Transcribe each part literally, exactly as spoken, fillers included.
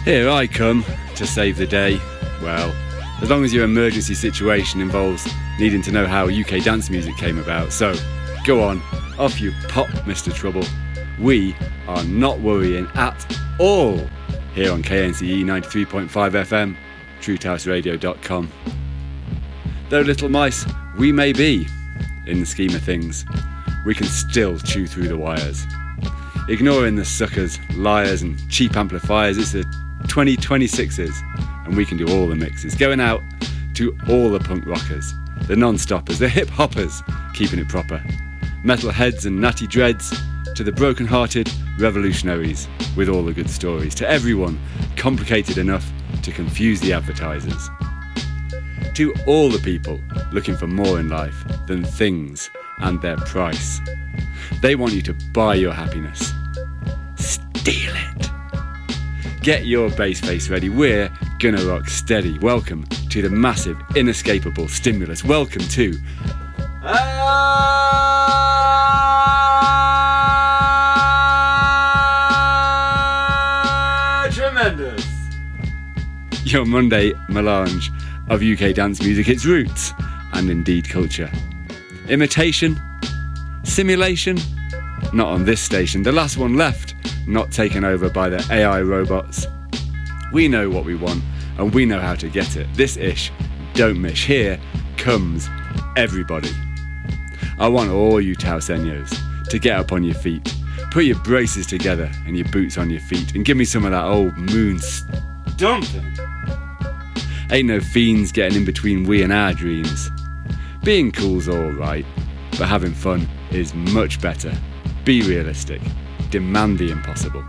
Here I come to save the day. Well, as long as your emergency situation involves needing to know how U K dance music came about. So, go on, off you pop, Mister Trouble. We are not worrying at all here on K N C E ninety-three point five F M, truth house radio dot com. Though little mice we may be, in the scheme of things, we can still chew through the wires. Ignoring the suckers, liars and cheap amplifiers, it's the twenty twenty-sixes, and we can do all the mixes. Going out to all the punk rockers, the non-stoppers, the hip-hoppers, keeping it proper. Metalheads and natty dreads, to the broken-hearted revolutionaries with all the good stories. To everyone complicated enough to confuse the advertisers. To all the people looking for more in life than things and their price. They want you to buy your happiness. Steal it. Get your bass face ready. We're gonna rock steady. Welcome to the massive, inescapable stimulus. Welcome to... Ah, tremendous. Your Monday melange of U K dance music, its roots, and indeed culture. Imitation? Simulation? Not on this station. The last one left, not taken over by the A I robots. We know what we want, and we know how to get it. This ish, don't miss. Here comes everybody. I want all you Tauseños to get up on your feet, put your braces together and your boots on your feet, and give me some of that old moon stomping. Ain't no fiends getting in between we and our dreams. Being cool's alright, but having fun is much better. Be realistic. Demand the impossible.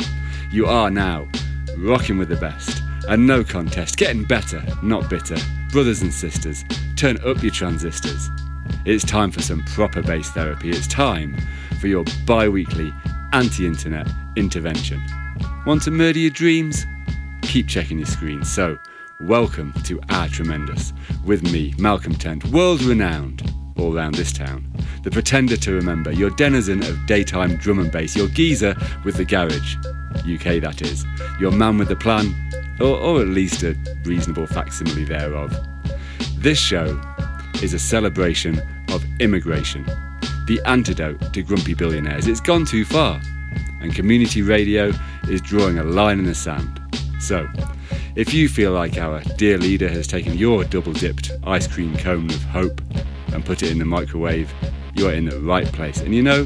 You are now rocking with the best, and no contest. Getting better, not bitter. Brothers and sisters, turn up your transistors. It's time for some proper bass therapy. It's time for your bi-weekly anti-internet intervention. Want to murder your dreams? Keep checking your screens. So, welcome to Our Tremendous, with me, Malcolm Tent, world-renowned all round this town. The pretender to remember, your denizen of daytime drum and bass, your geezer with the garage, U K that is, your man with the plan, or, or at least a reasonable facsimile thereof. This show is a celebration of immigration, the antidote to grumpy billionaires. It's gone too far, and community radio is drawing a line in the sand. So, if you feel like our dear leader has taken your double-dipped ice cream cone of hope and put it in the microwave, you're in the right place. And you know,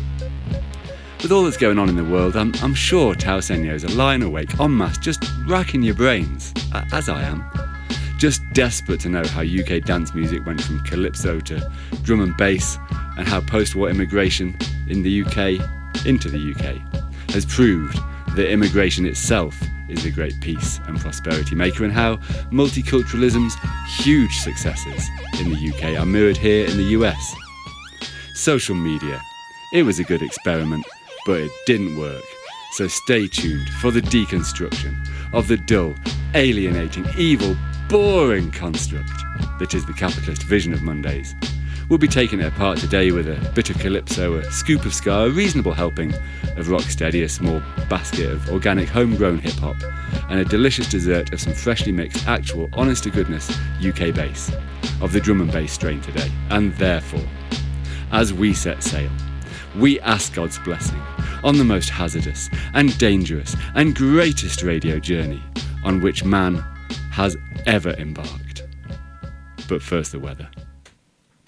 with all that's going on in the world, I'm, I'm sure Tauseños are lying awake en masse, just racking your brains, as I am. Just desperate to know how U K dance music went from calypso to drum and bass, and how post-war immigration in the U K, into the U K, has proved that immigration itself is the great peace and prosperity maker, and how multiculturalism's huge successes in the U K are mirrored here in the U S. Social media. It was a good experiment, but it didn't work. So stay tuned for the deconstruction of the dull, alienating, evil, boring construct that is the capitalist vision of Mondays. We'll be taking it apart today with a bit of calypso, a scoop of ska, a reasonable helping of rocksteady, a small basket of organic homegrown hip-hop, and a delicious dessert of some freshly mixed, actual, honest-to-goodness U K bass, of the drum and bass strain today. And therefore, as we set sail, we ask God's blessing on the most hazardous and dangerous and greatest radio journey on which man has ever embarked. But first the weather.